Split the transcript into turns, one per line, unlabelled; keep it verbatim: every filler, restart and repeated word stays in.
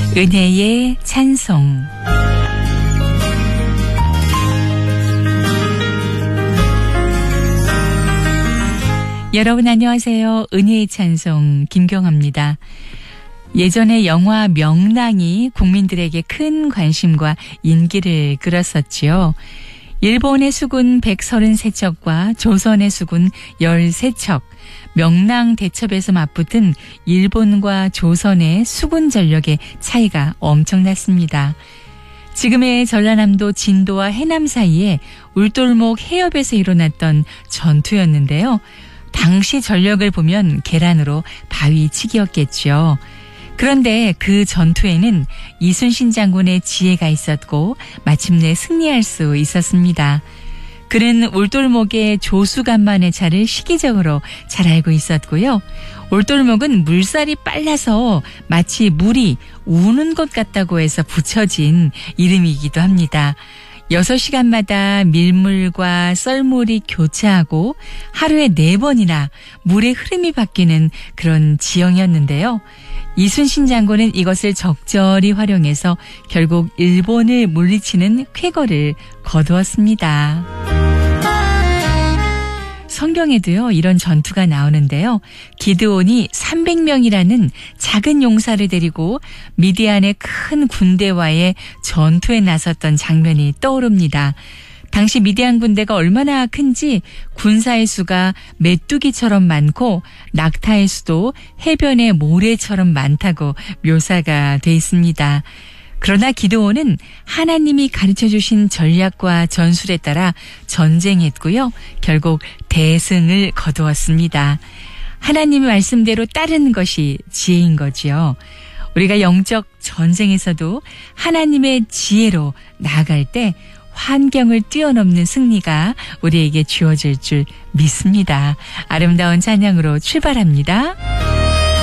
은혜의 찬송. 여러분 안녕하세요. 은혜의 찬송 김경아입니다. 예전에 영화 명랑이 국민들에게 큰 관심과 인기를 끌었었지요. 일본의 수군 백삼십삼 척과 조선의 수군 십삼 척, 명랑 대첩에서 맞붙은 일본과 조선의 수군 전력의 차이가 엄청났습니다. 지금의 전라남도 진도와 해남 사이에 울돌목 해협에서 일어났던 전투였는데요. 당시 전력을 보면 계란으로 바위치기였겠죠. 그런데 그 전투에는 이순신 장군의 지혜가 있었고 마침내 승리할 수 있었습니다. 그는 울돌목의 조수간만의 차를 시기적으로 잘 알고 있었고요. 울돌목은 물살이 빨라서 마치 물이 우는 것 같다고 해서 붙여진 이름이기도 합니다. 여섯 시간마다 밀물과 썰물이 교차하고 하루에 네 번이나 물의 흐름이 바뀌는 그런 지형이었는데요. 이순신 장군은 이것을 적절히 활용해서 결국 일본을 물리치는 쾌거를 거두었습니다. 성경에도요, 이런 전투가 나오는데요. 기드온이 삼백 명이라는 작은 용사를 데리고 미디안의 큰 군대와의 전투에 나섰던 장면이 떠오릅니다. 당시 미디안 군대가 얼마나 큰지 군사의 수가 메뚜기처럼 많고 낙타의 수도 해변의 모래처럼 많다고 묘사가 돼 있습니다. 그러나 기드온은 하나님이 가르쳐주신 전략과 전술에 따라 전쟁했고요. 결국 대승을 거두었습니다. 하나님의 말씀대로 따르는 것이 지혜인 거지요. 우리가 영적 전쟁에서도 하나님의 지혜로 나아갈 때 환경을 뛰어넘는 승리가 우리에게 주어질 줄 믿습니다. 아름다운 찬양으로 출발합니다.